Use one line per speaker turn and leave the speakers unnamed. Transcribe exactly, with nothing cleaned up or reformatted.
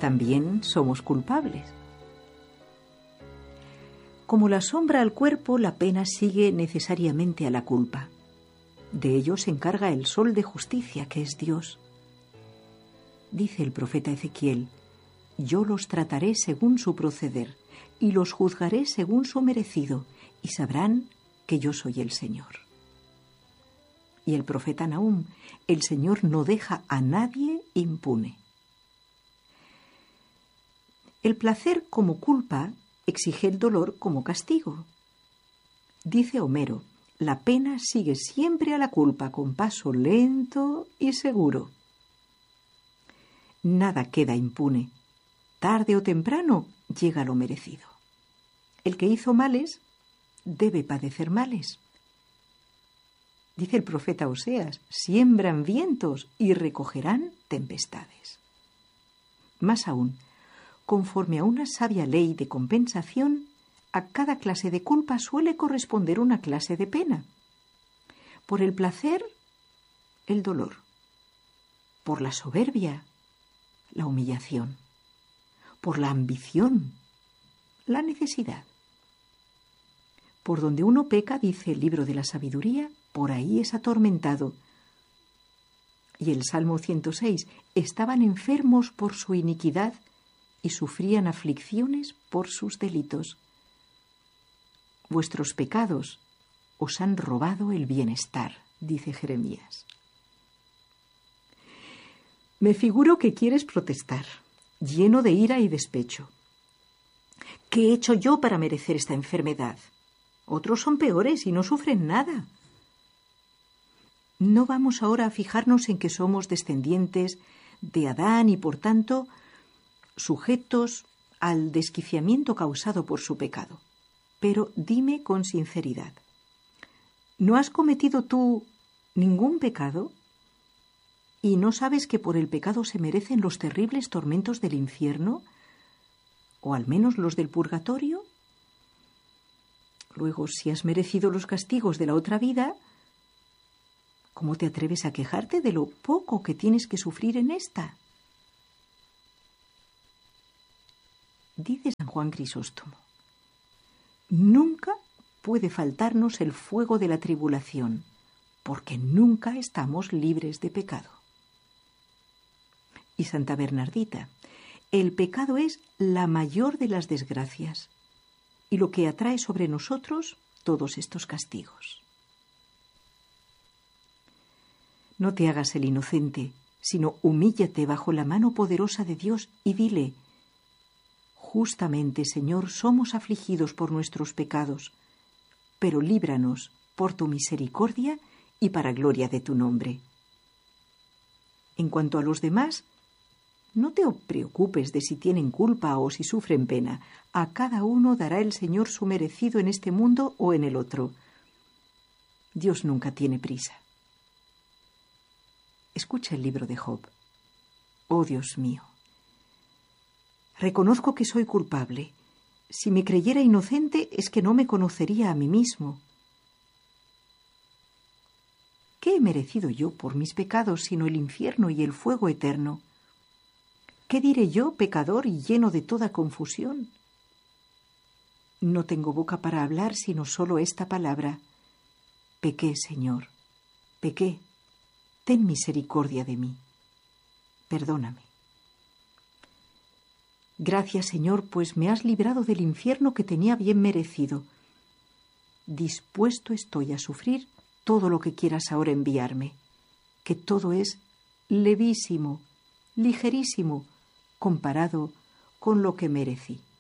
también somos culpables. Como la sombra al cuerpo, la pena sigue necesariamente a la culpa. De ello se encarga el sol de justicia, que es Dios. Dice el profeta Ezequiel: yo los trataré según su proceder, y los juzgaré según su merecido, y sabrán que yo soy el Señor. Y el profeta Nahum: el Señor no deja a nadie impune. El placer como culpa exige el dolor como castigo. Dice Homero: la pena sigue siempre a la culpa con paso lento y seguro. Nada queda impune. Tarde o temprano llega lo merecido. El que hizo males debe padecer males. Dice el profeta Oseas: siembran vientos y recogerán tempestades. Más aún, conforme a una sabia ley de compensación, a cada clase de culpa suele corresponder una clase de pena. Por el placer, el dolor. Por la soberbia, la humillación. Por la ambición, la necesidad. Por donde uno peca, dice el libro de la sabiduría, por ahí es atormentado. Y el Salmo ciento seis: estaban enfermos por su iniquidad y sufrían aflicciones por sus delitos. Vuestros pecados os han robado el bienestar, dice Jeremías. Me figuro que quieres protestar, lleno de ira y despecho. ¿Qué he hecho yo para merecer esta enfermedad? Otros son peores y no sufren nada. No vamos ahora a fijarnos en que somos descendientes de Adán y, por tanto, sujetos al desquiciamiento causado por su pecado. Pero dime con sinceridad, ¿no has cometido tú ningún pecado? ¿Y no sabes que por el pecado se merecen los terribles tormentos del infierno? ¿O al menos los del purgatorio? Luego, si has merecido los castigos de la otra vida, ¿cómo te atreves a quejarte de lo poco que tienes que sufrir en esta? Dice San Juan Crisóstomo: nunca puede faltarnos el fuego de la tribulación, porque nunca estamos libres de pecado. Y Santa Bernardita: el pecado es la mayor de las desgracias y lo que atrae sobre nosotros todos estos castigos. No te hagas el inocente, sino humíllate bajo la mano poderosa de Dios y dile: justamente, Señor, somos afligidos por nuestros pecados, pero líbranos por tu misericordia y para gloria de tu nombre. En cuanto a los demás, no te preocupes de si tienen culpa o si sufren pena. A cada uno dará el Señor su merecido en este mundo o en el otro. Dios nunca tiene prisa. Escucha el libro de Job. Oh Dios mío, reconozco que soy culpable. Si me creyera inocente es que no me conocería a mí mismo. ¿Qué he merecido yo por mis pecados sino el infierno y el fuego eterno? ¿Qué diré yo, pecador y lleno de toda confusión? No tengo boca para hablar sino solo esta palabra: pequé, Señor, pequé. Ten misericordia de mí. Perdóname. Gracias, Señor, pues me has librado del infierno que tenía bien merecido. Dispuesto estoy a sufrir todo lo que quieras ahora enviarme, que todo es levísimo, ligerísimo, comparado con lo que merecí.